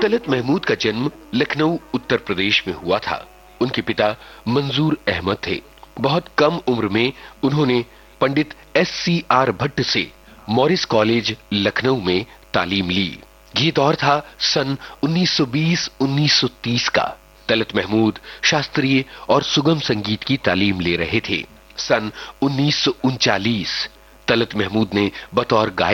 तलत महमूद का जन्म लखनऊ उत्तर प्रदेश में हुआ था। उनके पिता मंजूर अहमद थे। बहुत कम उम्र में उन्होंने पंडित SCR भट्ट से मॉरिस कॉलेज लखनऊ में तालीम ली। ये दौर था सन 1920-1930 का। तलत महमूद शास्त्रीय और सुगम संगीत की तालीम ले रहे थे। सन 1939 तलत महमूद ने बतौर गायक